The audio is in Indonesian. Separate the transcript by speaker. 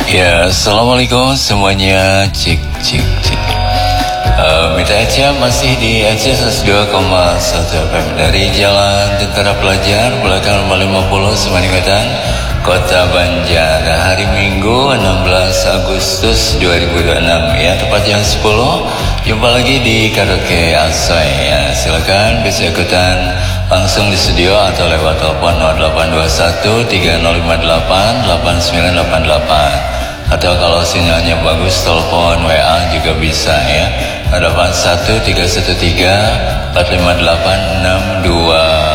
Speaker 1: Ya, assalamualaikum semuanya. Cik. Mita Eca masih di Aceh 102,1 FM dari Jalan Tentara Pelajar, belakang rumah 50 Semani Medan, Kota Banjar. Hari Minggu 16 Agustus 2026 ya, tepat jam 10. Jumpa lagi di Karaoke Asoy ya. Silakan bisa ikutan langsung di studio atau lewat telepon 0821 3058 8988. Atau kalau sinyalnya bagus, telepon WA juga bisa ya. 81 313 458 62